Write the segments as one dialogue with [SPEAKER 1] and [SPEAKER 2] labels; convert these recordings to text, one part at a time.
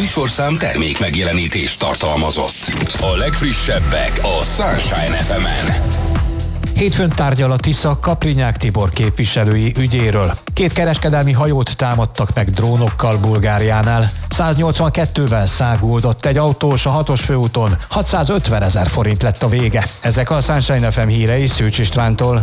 [SPEAKER 1] műsorszám termék megjelenítést tartalmazott. A legfrissebbek a Sunshine FM-en.
[SPEAKER 2] Hétfőn tárgyal a Tisza Kaprinyák Tibor képviselői ügyéről. 2 kereskedelmi hajót támadtak meg drónokkal Bulgáriánál. 182-vel száguldott egy autós a 6-os főúton. 650 000 forint lett a vége. Ezek a Sunshine FM hírei Szűcs Istvántól.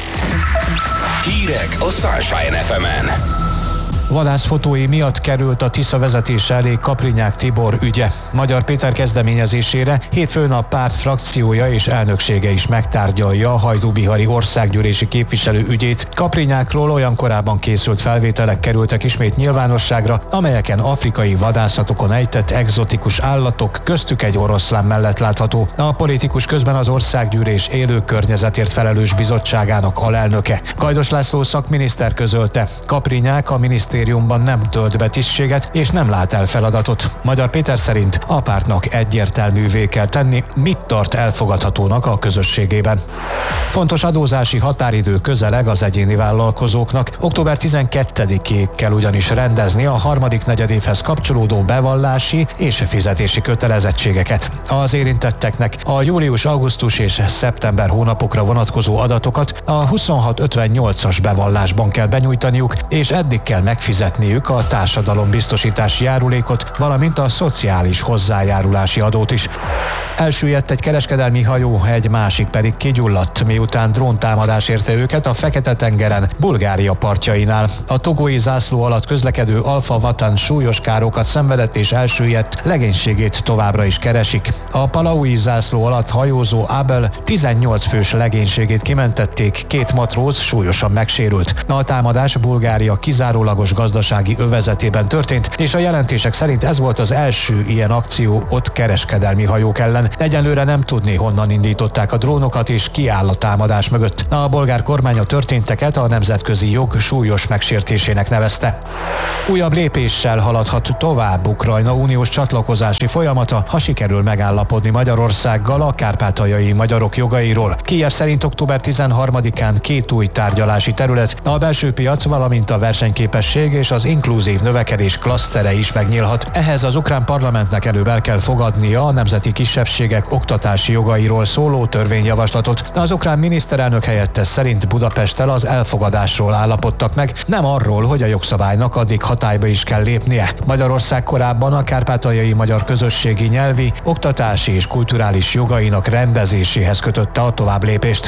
[SPEAKER 1] Hírek a Sunshine FM-en.
[SPEAKER 2] Vadászfotói miatt került a Tisza vezetése elé Kaprinyák Tibor ügye. Magyar Péter kezdeményezésére hétfőn a párt frakciója és elnöksége is megtárgyalja a hajdúbihari országgyűlési képviselő ügyét. Kaprinyákról olyan korábban készült felvételek kerültek ismét nyilvánosságra, amelyeken afrikai vadászatokon ejtett egzotikus állatok, köztük egy oroszlán mellett látható. A politikus közben az országgyűlés élő környezetért felelős bizottságának alelnöke. Gajdos László szakminiszter közölte, Kaprinyák a minisztériumban nem tölt be tisztséget és nem lát el feladatot. Magyar Péter szerint a pártnak egyértelművé kell tenni, mit tart elfogadhatónak a közösségében. Fontos adózási határidő közeleg az egyéni vállalkozóknak. Október 12-ig kell ugyanis rendezni a harmadik negyedévhez kapcsolódó bevallási és fizetési kötelezettségeket. Az érintetteknek a július, augusztus és szeptember hónapokra vonatkozó adatokat a 2658-as bevallásban kell benyújtaniuk, és eddig kell megfizetniük a társadalombiztosítási járulékot, valamint a szociális hozzájárulási adót is. Elsüllyedt egy kereskedelmi hajó, egy másik pedig kigyulladt, miután dróntámadás érte őket a Fekete-tengeren, Bulgária partjainál. A togói zászló alatt közlekedő Alfa Vatan súlyos károkat szenvedett és elsüllyedt, legénységét továbbra is keresik. A palaui zászló alatt hajózó Abel 18 fős legénységét kimentették, 2 matróz súlyosan megsérült. A támadás Bulgária kizárólagos gazdasági övezetében történt, és a jelentések szerint ez volt az első ilyen akció ott kereskedelmi hajók ellen. Egyelőre nem tudni, honnan indították a drónokat és ki áll a támadás mögött. A bolgár kormány a történteket a nemzetközi jog súlyos megsértésének nevezte. Újabb lépéssel haladhat tovább Ukrajna uniós csatlakozási folyamata, ha sikerül megállapodni Magyarországgal a kárpátaljai magyarok jogairól. Kijev szerint október 13-án 2 új tárgyalási terület, a belső piac, valamint a versenyképesség és az inkluzív növekedés klasztere is megnyílhat. Ehhez az ukrán parlamentnek előbb el kell fogadnia a nemzeti kisebbségek oktatási jogairól szóló törvényjavaslatot. Az ukrán miniszterelnök helyettes szerint Budapesttel az elfogadásról állapodtak meg, nem arról, hogy a jogszabálynak addig hatályba is kell lépnie. Magyarország korábban a kárpátaljai magyar közösségi nyelvi, oktatási és kulturális jogainak rendezéséhez kötötte a továbblépést.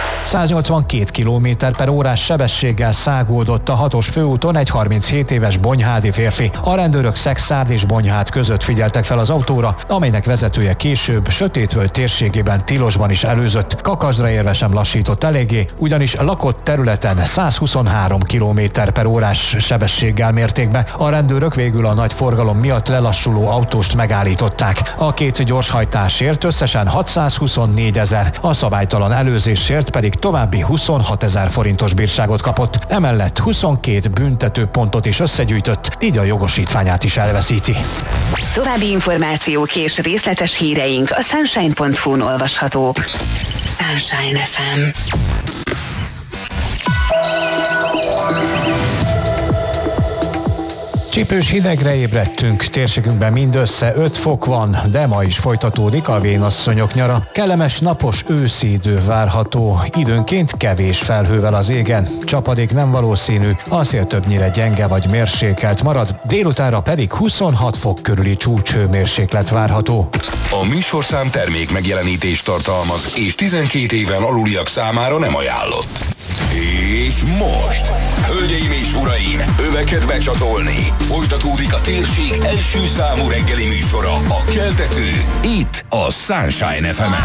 [SPEAKER 2] 182 km/h sebességgel száguldott a 6-os főúton egy 37 éves bonyhádi férfi. A rendőrök Szexárd és Bonyhád között figyeltek fel az autóra, amelynek vezetője később Sötétvölgy térségében tilosban is előzött. Kakasdra érve sem lassított eléggé, ugyanis lakott területen 123 km/h sebességgel mérték be. A rendőrök végül a nagy forgalom miatt lelassuló autóst megállították. A 2 gyorshajtásért összesen 624 000, a szabálytalan előzésért pedig további 26 000 forintos bírságot kapott. Emellett 22 büntetőpontot is összegyűjtött, így a jogosítványát is elveszíti.
[SPEAKER 3] További információk és részletes híreink a sunshine.hu-n olvashatók. Sunshine FM.
[SPEAKER 2] Csípős hidegre ébredtünk, térségünkben mindössze 5 fok van, de ma is folytatódik a vénasszonyok nyara. Kellemes napos őszi idő várható, időnként kevés felhővel az égen, csapadék nem valószínű, a szél többnyire gyenge vagy mérsékelt marad, délutánra pedig 26 fok körüli csúcshőmérséklet várható.
[SPEAKER 1] A műsorszám termék megjelenítést tartalmaz, és 12 éven aluliak számára nem ajánlott. És most, hölgyeim és uraim, öveket becsatolni. Folytatódik a térség első számú reggeli műsora, a Keltető, itt a Sunshine FM-en.